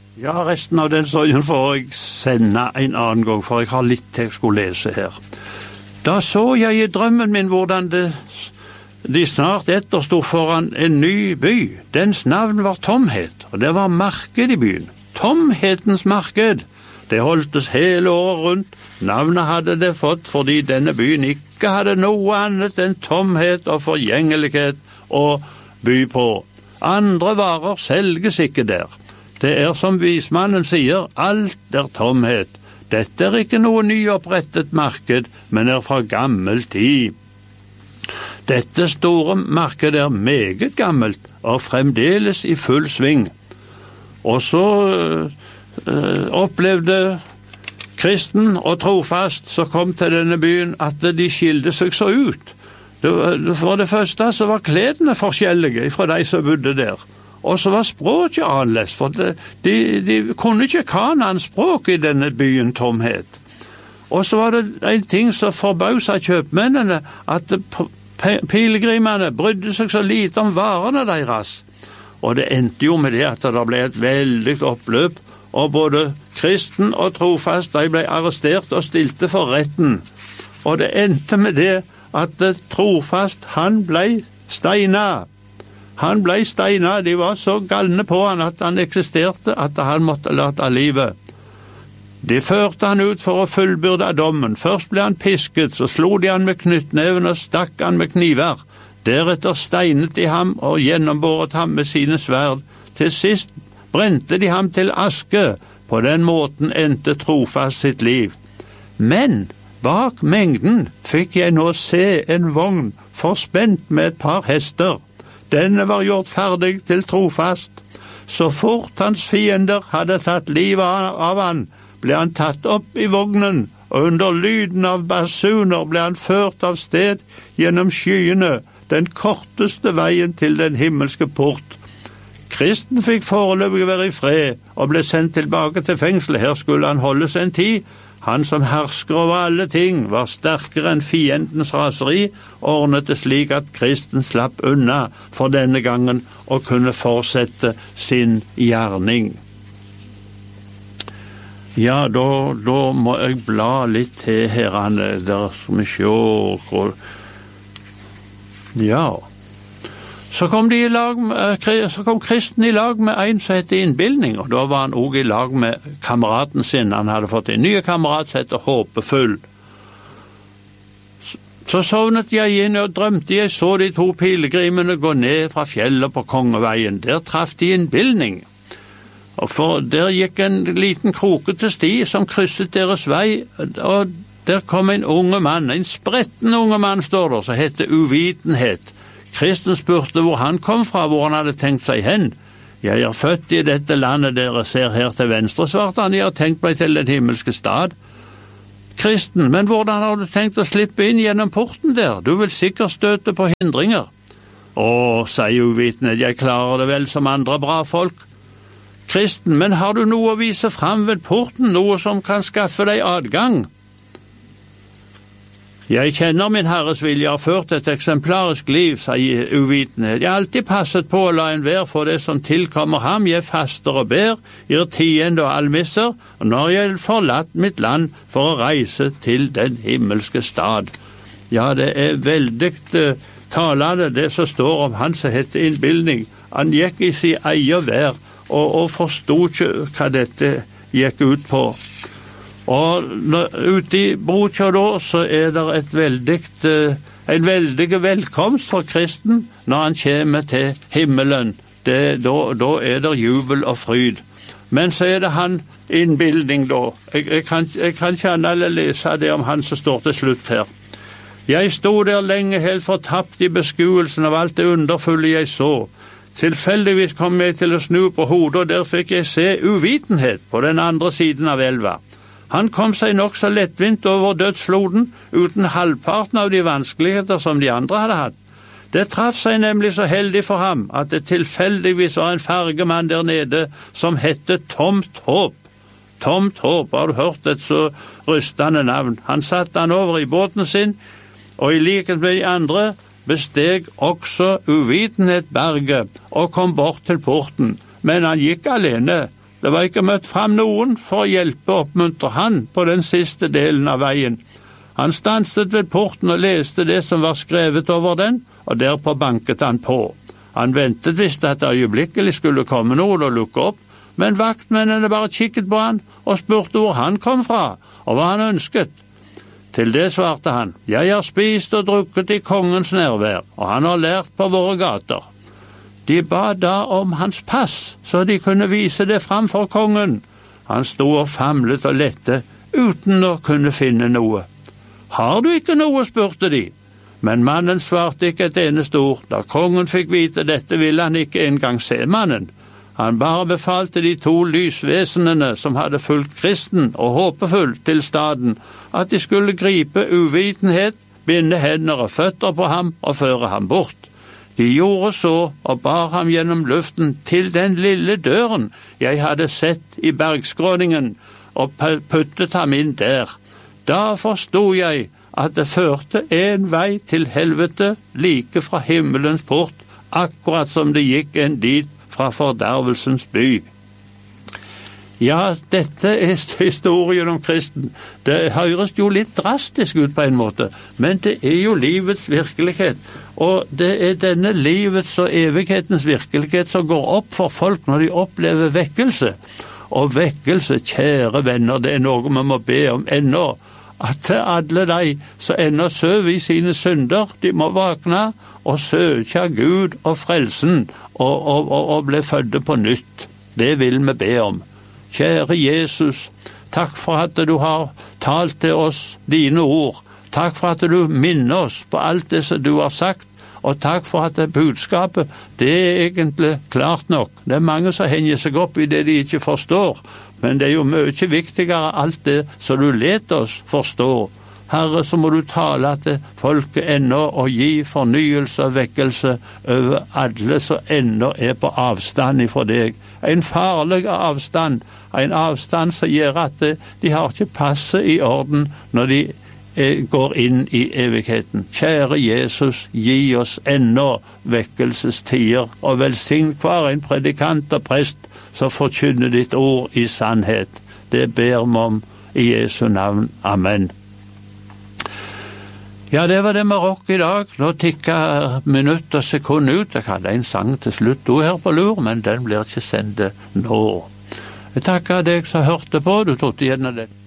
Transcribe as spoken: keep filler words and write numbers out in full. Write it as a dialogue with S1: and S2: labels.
S1: Ja, resten av den søyen får jeg sende en annen gang, for jeg har litt til jeg skulle lese her. Da så jeg i drømmen min hvordan det, de snart etter stod foran en ny by. Dens navn var Tomhet, og det var marked i byen. Tomhetens marked. Det holdtes hele året rundt. Navnet hadde det fått fordi denne byen ikke hadde noe annet enn tomhet og forgjengelighet å by på. Andre varer selges ikke der. Det er som vismannen sier, alt er tomhet. Dette er ikke noe nyopprettet marked, men er fra gammel tid. Dette store markedet er meget gammelt og fremdeles i full sving. Og så øh, opplevde kristen og trofast som kom til denne byen at de skilte seg så ut. Det var, for det første så var kledene forskjellige fra de som bodde der. Og så var språket annerledes, for de, de, de kunne ikke kanans språk i denne byen Tomhet. Og så var det en ting som forbauset kjøpmennene, at pilegrimene brydde seg så lite om varene deres. Og det endte jo med det at det ble et veldig oppløp, og både kristen og trofast de ble arrestert og stilte for retten. Og det endte med det at trofast han ble steinet. Han ble steinet, de var så galne på han at han eksisterte, at han måtte late livet. De førte han ut for å fullbyrde dommen. Først ble han pisket, så slo de han med knyttneven og stakk han med kniver. Deretter steinet de ham og gjennombåret ham med sine sverd. Til sist brente de ham til aske. På den måten endte trofast sitt liv. Men bak mengden fikk jeg nå se en vogn forspent med et par hester. Denne var gjort ferdig til trofast. Så fort hans fiender hadde tatt livet av han, ble han tatt opp i vognen, og under lyden av basuner ble han ført av sted gjennom skyene, den korteste veien til den himmelske port. Kristen fikk foreløpig være i fred, og ble sendt tilbake til fengselet. Her skulle han holdes en tid. Han som hersker over alle ting, var sterkere enn fiendens raseri, ordnet det slik at kristen slapp unna for denne gangen og kunne fortsette sin gjerning. Ja, da, da må jeg bla litt til her, der som jeg ser. Ja. Så kom, de i lag med, så kom kristen i lag med en som heter innbildning, og da var han også i lag med kameraten sin. Han hadde fått en ny kamerat som heter Håpefull. Så sovnet jeg inn og drømte jeg så de to pilegrimene gå ned fra fjellet på Kongeveien. Der traff de innbildning. Og for der gikk en liten krokete sti som krysset deres vei, og der kom en unge mann, en spretten unge mann står der, som heter Uvitenhet. Kristen spurte hvor han kom fra, hvor han hadde tenkt seg hen. Jeg er født i dette landet dere ser her til venstre, svarte han. Jeg har tenkt meg til den himmelske stad. Kristen, men hvordan har du tenkt å slippe inn gjennom porten der? Du vil sikkert støte på hindringer. Å, sier uvitende, jeg klarer det vel som andre bra folk. Kristen, men har du noe å vise fram ved porten, noe som kan skaffe deg adgang? Jeg kjenner min Herres vilje og har ført et eksemplarisk liv, sier uvitende. Jeg har alltid passet på å la en være for det som tilkommer ham. Jeg faster og ber, gir tiende og almisser, og når jeg har forlatt mitt land for å reise til den himmelske stad. Ja, det er veldig uh, talende det som står om han som heter innbildning. Han gikk i sin egen vær og, og forstod ikke hva dette gikk ut på. Og ute i Brokjø da, så er det et veldig, en veldig velkomst for kristen når han kommer til himmelen. Det, da, da er det jubel og fryd. Men så er det han innbildning da. Jeg, jeg, kan, jeg kan ikke annet lese det om han som står til slutt her. Jeg stod der lenge helt fortapt i beskuelsen av alt det underfulle jeg så. Tilfeldigvis kom jeg til å snu på hodet, og der fikk jeg se uvitenhet på den andre siden av elva. Han kom seg nok så lettvint over dødsfloden, uten halvparten av de vanskeligheter som de andre hadde hatt. Det traff seg nemlig så heldig for ham, at det tilfeldigvis var en fargemann der nede som hette Tomt Håp. Tomt Håp, har du hørt et så rystende navn? Han satte han over i båten sin, og i likhet med de andre besteg også uvitenhet berget og kom bort til porten. Men han gikk alene. Det var ikke møtt fram noen for å hjelpe og oppmuntre han på den siste delen av veien. Han stanset ved porten og leste det som var skrevet over den, og derpå banket han på. Han ventet visst at det øyeblikkelig skulle komme noen og lukke opp, men vaktmennene bare kikket på han og spurte hvor han kom fra, og hva han ønsket. Til det svarte han, jeg har spist og drukket i kongens nærvær, og han har lært på våre gater. De ba da om hans pass, så de kunne vise det fram for kongen. Han sto og famlet og lette, uten å kunne finne noe. Har du ikke noe, spurte de. Men mannen svarte ikke et eneste ord. Da kongen fikk vite dette, ville han ikke engang se mannen. Han bare befalte de to lysvesenene som hadde fulgt kristen og håpefull til staden, at de skulle gripe uvitenhet, binde hender og føtter på ham og føre ham bort. De gjorde så og bar ham gjennom luften til den lille døren jeg hadde sett i bergskråningen, og puttet ham inn der. Da forstod jeg at det førte en vei til helvete like fra himmelens port, akkurat som det gikk en dit fra fordervelsens by. Ja, dette er historien om kristen. Det høres jo litt drastisk ut på en måte, men det er jo livets virkelighet. Og det er denne livets og evighetens virkelighet som går opp for folk når de opplever vekkelse. Og vekkelse, kjære venner, det er noe vi må be om ennå. At til alle de som ennå søv i sine synder, de må vakne og søke Gud og frelsen og, og, og, og bli fødde på nytt. Det vil vi be om. Kjære Jesus, takk for at du har talt til oss dine ord. Takk for at du minner oss på alt det som du har sagt, og takk for at det budskapet, det er egentlig klart nok. Det er mange som henger seg opp i det de ikke forstår, men det er jo mye viktigere alt det som du let oss forstå. Herre, så må du tale til folket ennå og gi fornyelse og vekkelse over alle som ennå er på avstand ifra deg. En farlig avstand, en avstand som gjør at de har ikke passet i orden når de går inn i evigheten. Kjære Jesus, gi oss ennå vekkelsestider, og velsign hver en predikant og prest som forkynner ditt ord i sannhet. Det ber vi om i Jesu navn. Amen. Ja, det var det med rock i dag. Nå tikker minutt og sekund ut. Jeg hadde en sang til slutt du her på lur, men den blir ikke sendt nå. Jeg takker deg som hørte på. Du tok igjen det.